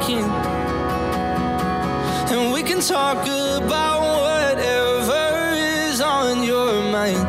talking, and we can talk about whatever is on your mind.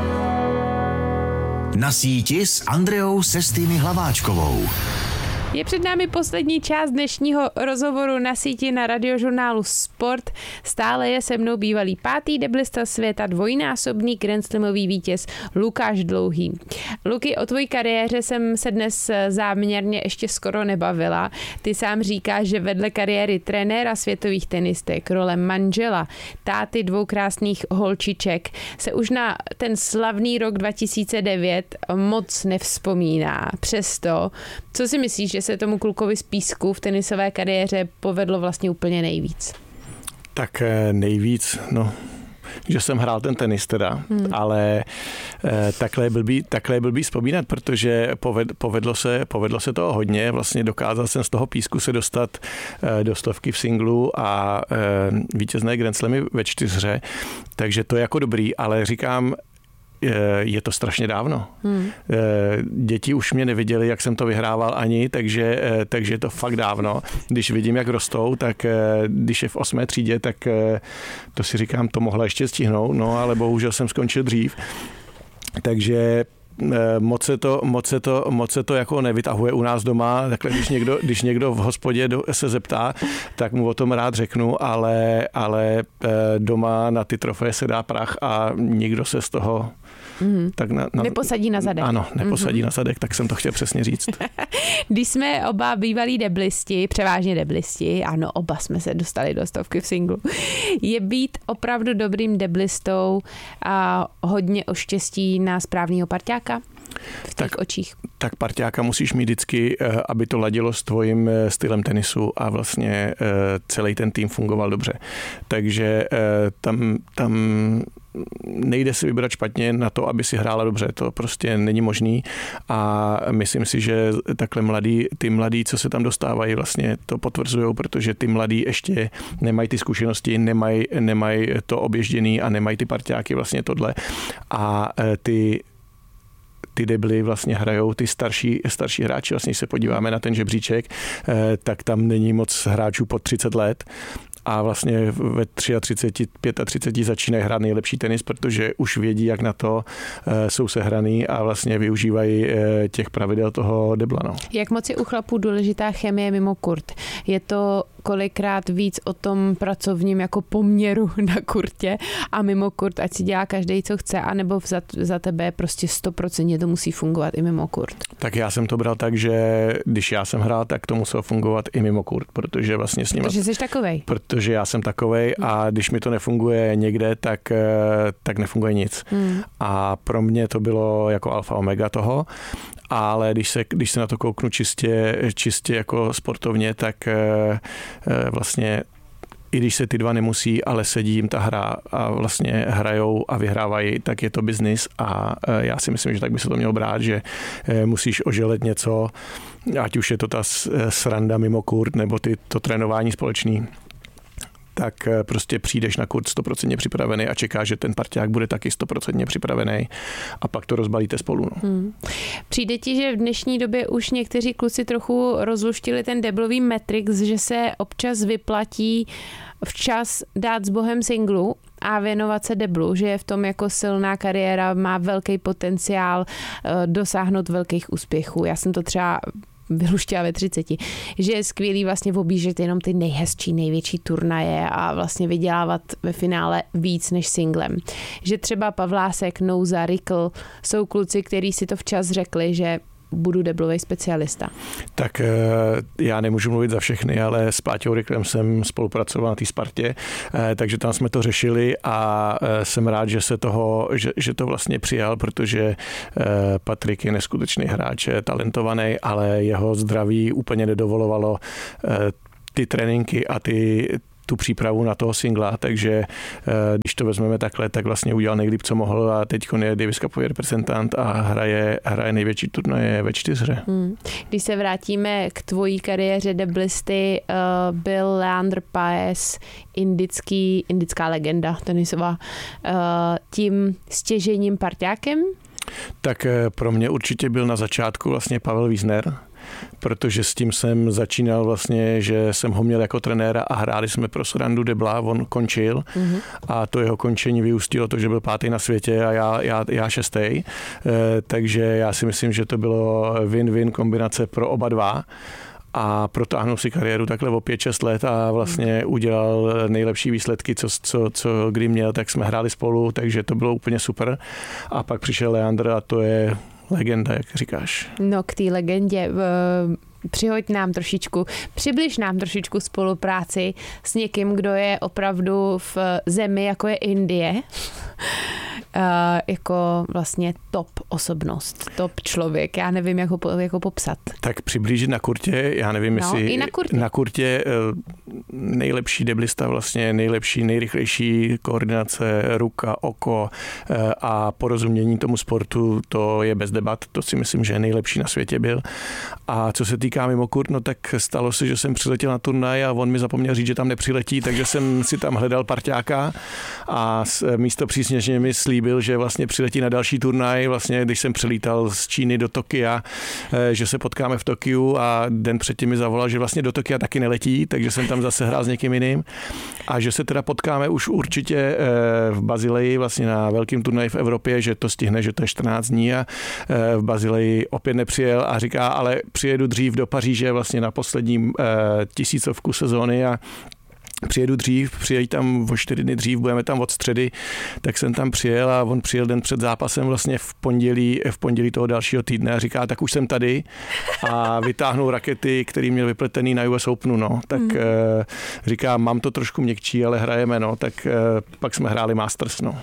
Na síti s Andreou Sestými Hlaváčkovou. Je před námi poslední část dnešního rozhovoru na síti na radiožurnálu Sport. Stále je se mnou bývalý 5. deblista světa, dvojnásobný grandslamový vítěz Lukáš Dlouhý. Luky, o tvojí kariéře jsem se dnes záměrně ještě skoro nebavila. Ty sám říkáš, že vedle kariéry trenéra světových tenistek, role manžela, táty 2 krásných holčiček se už na ten slavný rok 2009 moc nevzpomíná. Přesto, co si myslíš, že se tomu klukovi z Písku v tenisové kariéře povedlo vlastně úplně nejvíc? Tak nejvíc, že jsem hrál ten tenis teda, ale takhle je blbý vzpomínat, protože povedlo se toho hodně, vlastně dokázal jsem z toho Písku se dostat do stovky v singlu a vítězné Grand Slamy ve 4, takže to je jako dobrý, ale říkám, je to strašně dávno. Děti už mě neviděli, jak jsem to vyhrával ani, takže je to fakt dávno. Když vidím, jak rostou, tak když je v 8. třídě, tak to si říkám, to mohla ještě stihnout, ale bohužel jsem skončil dřív. Takže moc se to jako nevytahuje u nás doma, takhle když někdo v hospodě se zeptá, tak mu o tom rád řeknu, ale doma na ty trofeje se dá prach a nikdo se z toho tak neposadí na zadek. Ano, neposadí na zadek, tak jsem to chtěl přesně říct. Když jsme oba bývalí deblisti, převážně deblisti, ano, oba jsme se dostali do stovky v singlu, je být opravdu dobrým deblistou a hodně o štěstí na správného parťáka v těch očích? Tak parťáka musíš mít vždycky, aby to ladilo s tvojím stylem tenisu a vlastně celý ten tým fungoval dobře. Takže tam nejde si vybrat špatně na to, aby si hrála dobře. To prostě není možný a myslím si, že takhle ty mladí, co se tam dostávají, vlastně to potvrzujou, protože ty mladí ještě nemají ty zkušenosti, nemají to obježděný a nemají ty parťáky vlastně tohle a ty debly vlastně hrajou ty starší hráči. Vlastně, když se podíváme na ten žebříček, tak tam není moc hráčů pod 30 let a vlastně ve 33, 35 začínají hrát nejlepší tenis, protože už vědí, jak na to jsou sehraný a vlastně využívají těch pravidel toho debla. Jak moc je u chlapů důležitá chemie mimo kurt? Je to kolikrát víc o tom pracovním jako poměru na kurtě a mimo kurt, ať si dělá každý, co chce, anebo za tebe prostě 100% to musí fungovat i mimo kurt? Tak já jsem to bral tak, že když já jsem hrál, tak to muselo fungovat i mimo kurt, protože vlastně s nimi... Protože jsi takovej. Protože já jsem takovej a když mi to nefunguje někde, tak nefunguje nic. A pro mě to bylo jako alfa omega toho, ale když se na to kouknu čistě jako sportovně, tak vlastně i když se ty dva nemusí, ale sedí jim ta hra a vlastně hrajou a vyhrávají, tak je to biznis a já si myslím, že tak by se to mělo brát, že musíš oželet něco, ať už je to ta sranda mimo kurt nebo to trénování společný, tak prostě přijdeš na kurt 100% připravený a čekáš, že ten parťák bude taky 100% připravený a pak to rozbalíte spolu. Přijde ti, že v dnešní době už někteří kluci trochu rozluštili ten deblový matrix, že se občas vyplatí včas dát s bohem singlu a věnovat se deblu, že je v tom jako silná kariéra, má velký potenciál dosáhnout velkých úspěchů. Já jsem to třeba vyluštila ve 30, že je skvělý vlastně objíždět jenom ty nejhezčí, největší turnaje a vlastně vydělávat ve finále víc než singlem. Že třeba Pavlásek, Nouza, Rikl jsou kluci, kteří si to včas řekli, že budu deblový specialista. Tak já nemůžu mluvit za všechny, ale s Páťou Riklem jsem spolupracoval na té Spartě, takže tam jsme to řešili a jsem rád, že to vlastně přijal, protože Patrik je neskutečný hráč, talentovaný, ale jeho zdraví úplně nedovolovalo ty tréninky a tu přípravu na toho singla, takže když to vezmeme takhle, tak vlastně udělal nejlíp, co mohl a teď je Davis Cupový reprezentant a hraje největší turnaje ve 4. Když se vrátíme k tvojí kariéře deblisty, byl Leandr Paes indická legenda tenisová, tím stěžejním parťákem? Tak pro mě určitě byl na začátku vlastně Pavel Wiesner, protože s tím jsem začínal vlastně, že jsem ho měl jako trenéra a hráli jsme pro Sorandu Debla, on končil a to jeho končení vyústilo to, že byl 5. na světě a já 6. Takže já si myslím, že to bylo win-win kombinace pro oba dva. A protáhnul si kariéru takhle o 5-6 let a vlastně udělal nejlepší výsledky, co kdy měl, tak jsme hráli spolu, takže to bylo úplně super. A pak přišel Leandr a to je legenda, jak říkáš. No k té legendě přibliž nám trošičku spolupráci s někým, kdo je opravdu v zemi, jako je Indie, jako vlastně top osobnost, top člověk. Já nevím, jak ho popsat. Tak přiblížit na kurtě, já nevím, jestli... i na kurtě nejlepší deblista, vlastně nejrychlejší koordinace, ruka, oko a porozumění tomu sportu, to je bez debat, to si myslím, že nejlepší na světě byl. A co se týká mimo kurt, no tak stalo se, že jsem přiletěl na turnaj a on mi zapomněl říct, že tam nepřiletí, takže jsem si tam hledal parťáka a místo přísněžně mi slíbil, že vlastně přiletí na další turnaj, vlastně když jsem přilítal z Číny do Tokia, že se potkáme v Tokiu a den předtím mi zavolal, že vlastně do Tokia taky neletí, takže jsem tam zase hrál s někým jiným a že se teda potkáme už určitě v Bazileji, vlastně na velkým turnaji v Evropě, že to stihne, že to je 14 dní a v Bazileji opět nepřijel a říká, ale přijedu dřív do Paříže vlastně na poslední tisícovku sezóny a přijedu dřív, přijeď tam o 4 dny dřív, budeme tam od středy, tak jsem tam přijel a on přijel den před zápasem vlastně v pondělí toho dalšího týdne a říká, tak už jsem tady a vytáhnul rakety, který měl vypletený na US Openu, no, tak říká, mám to trošku měkčí, ale hrajeme, no, tak pak jsme hráli Masters, no.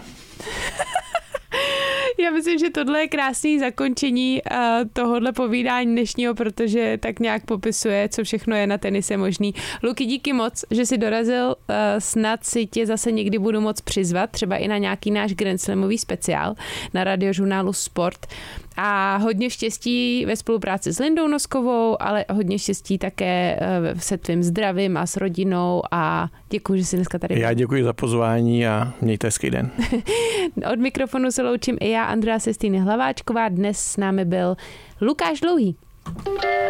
Já myslím, že tohle je krásný zakončení tohohle povídání dnešního, protože tak nějak popisuje, co všechno je na tenise možný. Luky, díky moc, že jsi dorazil. Snad si tě zase někdy budu moc přizvat, třeba i na nějaký náš Grand Slamový speciál na Radiožurnálu Sport. A hodně štěstí ve spolupráci s Lindou Noskovou, ale hodně štěstí také se tvým zdravím a s rodinou a děkuji, že jsi dneska tady byl. Já děkuji za pozvání a mějte hezký den. Od mikrofonu se loučím i já, Andrea Sestýny Hlaváčková. Dnes s námi byl Lukáš Dlouhý.